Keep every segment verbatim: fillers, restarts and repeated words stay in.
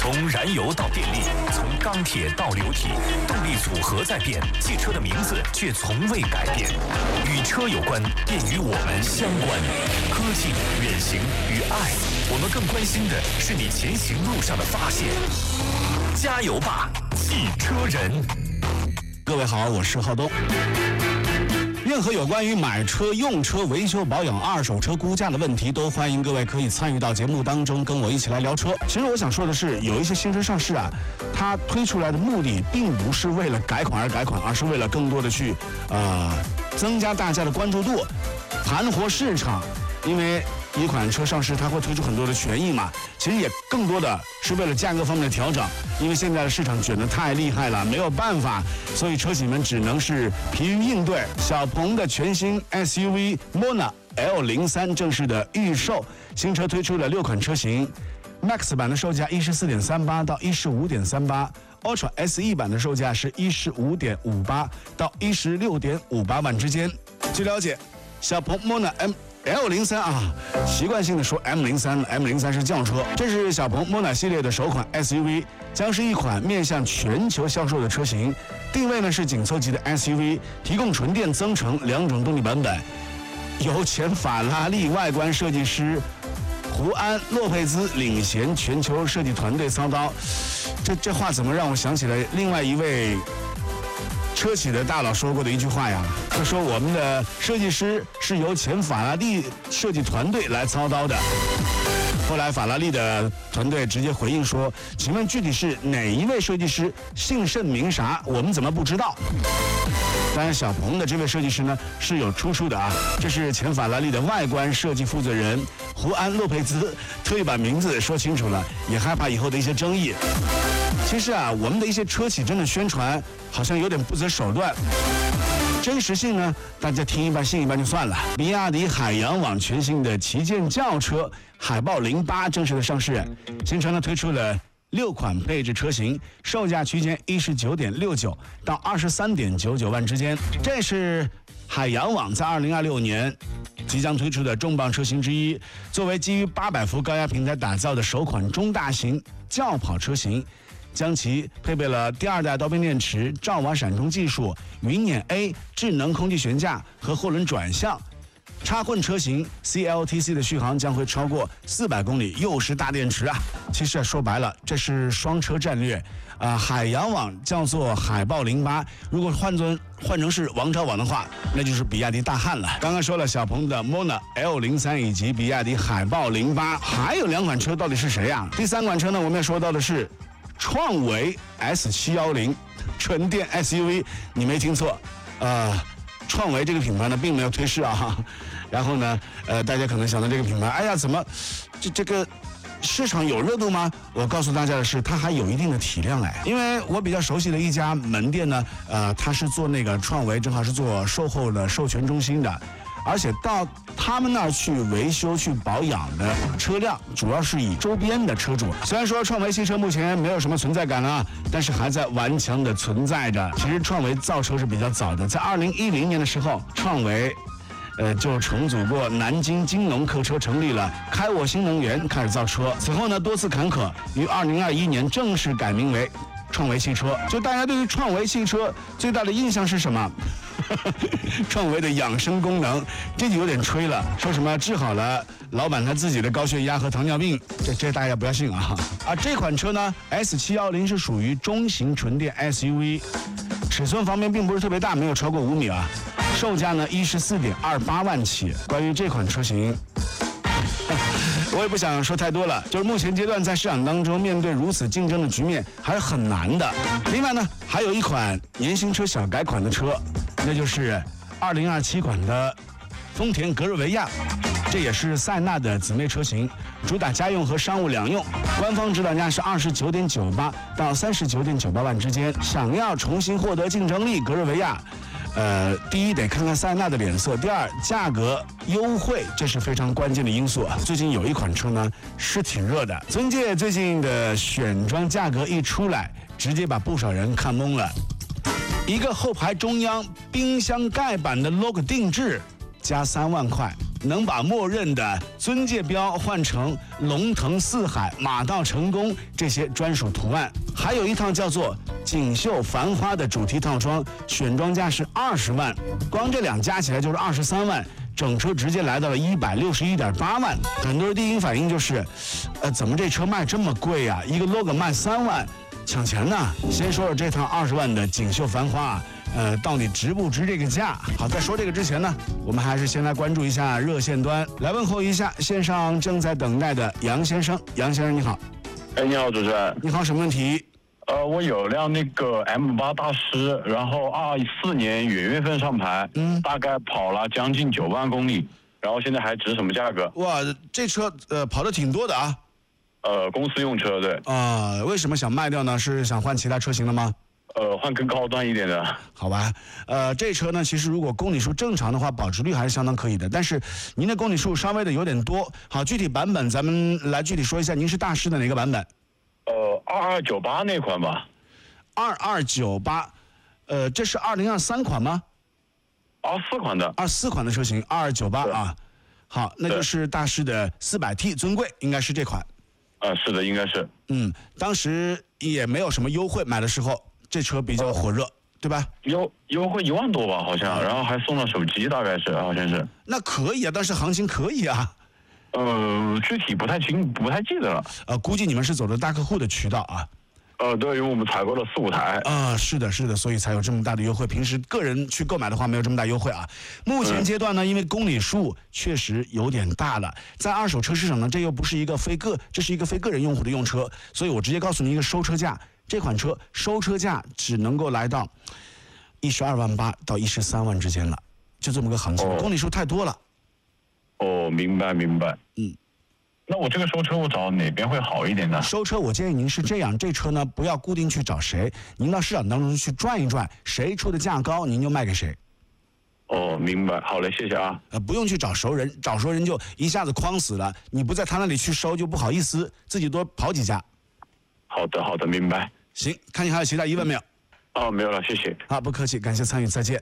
从燃油到电力，从钢铁到流体，动力组合在变，汽车的名字却从未改变。与车有关，便与我们相关。科技、远行与爱，我们更关心的是你前行路上的发现。加油吧，汽车人！ 各位好，我是浩东。任何有关于买车、用车、维修保养、二手车估价的问题，都欢迎各位可以参与到节目当中，跟我一起来聊车。其实我想说的是，有一些新车上市啊，它推出来的目的并不是为了改款而改款，而是为了更多的去呃增加大家的关注度，盘活市场。因为一款车上市，它会推出很多的权益嘛，其实也更多的是为了价格方面的调整。因为现在的市场卷得太厉害了，没有办法，所以车企们只能是疲于应对。小鹏的全新 S U V Mona L 零三 正式的预售，新车推出了六款车型 ，Max 版的售价一十四点三八到一十五点三八。Ultra S E 版的售价是一十五点五八到一十六点五八万之间。据了解，小鹏 Mona M L 零三 啊，习惯性的说 M 零三 M 零三 是轿车。这是小鹏 Mona 系列的首款 S U V， 将是一款面向全球销售的车型，定位呢是紧凑级的 S U V， 提供纯电增程两种动力版本，由前法拉利外观设计师胡安·洛佩兹领衔全球设计团队操刀。这这话怎么让我想起了另外一位车企的大佬说过的一句话呀？他说我们的设计师是由前法拉利设计团队来操刀的。后来法拉利的团队直接回应说，请问具体是哪一位设计师，姓甚名啥，我们怎么不知道？当然小鹏的这位设计师呢是有出处的啊，这是前法拉利的外观设计负责人胡安·洛佩兹，特意把名字说清楚了，也害怕以后的一些争议。其实啊，我们的一些车企真的宣传好像有点不择手段，真实性呢，大家听一半信一半就算了。比亚迪海洋网全新的旗舰轿车海豹零八正式的上市，新车呢推出了六款配置车型，售价区间一十九点六九到二十三点九九万之间。这是海洋网在二零二六年即将推出的重磅车型之一，作为基于八百伏高压平台打造的首款中大型轿跑车型，将其配备了第二代刀片电池、兆瓦闪充技术、云辇 A 智能空气悬架和后轮转向。插混车型 C L T C 的续航将会超过四百公里，又是大电池啊！其实说白了，这是双车战略啊、呃。海洋网叫做海豹零八，如果换成换成是王朝网的话，那就是比亚迪大汉了。刚刚说了小鹏的 Mona L 零三 以及比亚迪海豹零八，还有两款车到底是谁呀、啊？第三款车呢，我们要说到的是创维 S 七一零 纯电 S U V， 你没听错，呃。创维这个品牌呢，并没有退市啊，然后呢，呃，大家可能想到这个品牌，哎呀，怎么，这这个市场有热度吗？我告诉大家的是，它还有一定的体量哎，因为我比较熟悉的一家门店呢，呃，它是做那个创维，正好是做售后的授权中心的。而且到他们那儿去维修、去保养的车辆，主要是以周边的车主。虽然说创维汽车目前没有什么存在感了，但是还在顽强的存在着。其实创维造车是比较早的，在二零一零年的时候，创维，呃，就重组过南京金龙客车，成立了开我新能源，开始造车。此后呢，多次坎坷，于二零二一年正式改名为创维汽车。就大家对于创维汽车最大的印象是什么？创维的养生功能，这就有点吹了，说什么治好了老板他自己的高血压和糖尿病，这这大家不要信啊！而这款车呢 ，S 七一零 是属于中型纯电 S U V， 尺寸方面并不是特别大，没有超过五米啊，售价呢一十四点二八万起。关于这款车型，我也不想说太多了，就是目前阶段在市场当中面对如此竞争的局面还是很难的。另外呢，还有一款年型车小改款的车，那就是二零二七款的丰田格瑞维亚，这也是塞纳的姊妹车型，主打家用和商务两用。官方指导价是二十九点九八到三十九点九八万之间。想要重新获得竞争力，格瑞维亚。呃，第一得看看塞纳的脸色，第二价格优惠，这是非常关键的因素啊。最近有一款车呢是挺热的，尊界最近的选装价格一出来，直接把不少人看懵了。一个后排中央冰箱盖板的 logo 定制加三万块， 能把默认的尊界标换成龙腾四海、马到成功这些专属图案。还有一套叫做锦绣繁花的主题套装，选装价是二十万，光这两加起来就是二十三万，整车直接来到了一百六十一点八万。很多人第一反应就是，呃，怎么这车卖这么贵呀、啊？一个 logo 卖三万，抢钱呢？先说说这套二十万的锦绣繁花，呃，到底值不值这个价？好，在说这个之前呢，我们还是先来关注一下热线端，来问候一下线上正在等待的杨先生。杨先生你好。 哎，你好，主持人。 你好，什么问题？ 呃，我有辆那个 M 八大师，然后二四年元月份上牌，嗯，大概跑了将近九万公里，然后现在还值什么价格？ 哇，这车呃跑的挺多的啊。 呃，公司用车对。 啊、呃，为什么想卖掉呢？是想换其他车型了吗？ 呃，换更高端一点的。 好吧，呃，这车呢，其实如果公里数正常的话，保值率还是相当可以的。但是您的公里数稍微的有点多。好，具体版本咱们来具体说一下，您是大师的哪个版本？ 呃，二二九八那款吧。 二二九八，呃，这是二零二三款吗？ 二四款的。 二四款的车型，二二九八啊。好，那就是大师的四百 T 尊贵，应该是这款。 啊、呃，是的，应该是。 嗯，当时也没有什么优惠，买的时候这车比较火热，呃、对吧？ 优优惠一万多吧，好像，然后还送了手机，大概是，好像是。 那可以啊，当时行情可以啊。 呃，具体不太清，不太记得了。 呃，估计你们是走的大客户的渠道啊。 呃，对，因为我们采购了四五台。 啊、呃，是的，是的，所以才有这么大的优惠。平时个人去购买的话，没有这么大优惠啊。目前阶段呢，因为公里数确实有点大了，在二手车市场呢，这又不是一个非个，这是一个非个人用户的用车，所以我直接告诉你一个收车价，这款车收车价只能够来到一十二万八到一十三万之间了，就这么个行情，哦、公里数太多了。 哦，明白明白。嗯。那我这个收车我找哪边会好一点呢？ 收车我建议您是这样，这车呢不要固定去找谁，您到市场当中去转一转，谁出的价高您就卖给谁。 哦，明白，好嘞，谢谢啊。 呃，不用去找熟人，找熟人就一下子框死了，你不在他那里去收就不好意思，自己多跑几家。 好的好的，明白。 行，看你还有其他疑问没有？ 哦，没有了，谢谢。 好，不客气，感谢参与，再见。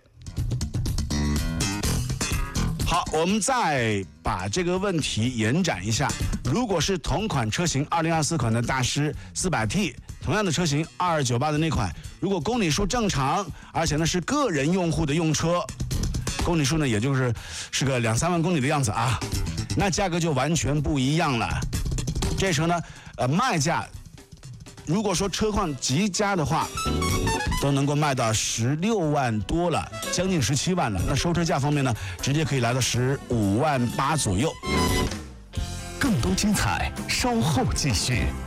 好，我们再把这个问题延展一下。如果是同款车型二零二四款的大师四百 T， 同样的车型二二九八的那款，如果公里数正常，而且呢是个人用户的用车，公里数呢也就是是个两三万公里的样子啊，那价格就完全不一样了。这车呢，呃，卖价如果说车况极佳的话，都能够卖到十六万多了，将近十七万了。那收车价方面呢，直接可以来到十五万八左右。 更多精彩，稍后继续。